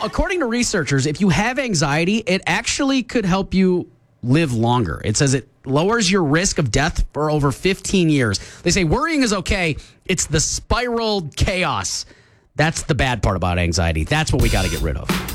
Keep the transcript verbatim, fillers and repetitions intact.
according to researchers, if you have anxiety, it actually could help you live longer. It says it lowers your risk of death for over fifteen years. They say worrying is okay. It's the spiral chaos. That's the bad part about anxiety. That's what we got to get rid of.